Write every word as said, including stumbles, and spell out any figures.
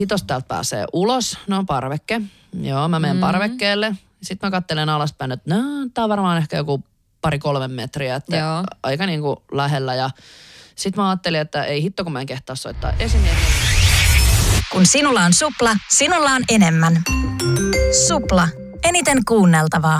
Hitos täältä pääsee ulos, no on parvekke. Joo, mä menen mm. parvekkeelle. Sitten mä katselen alaspäin, että no, tää on varmaan ehkä joku pari kolme metriä, että Joo. aika niinku lähellä. Ja sitten mä ajattelin, että ei hitto, kun mä en kehtaa soittaa esimiehelle. Kun sinulla on Supla, sinulla on enemmän. Supla, eniten kuunneltavaa.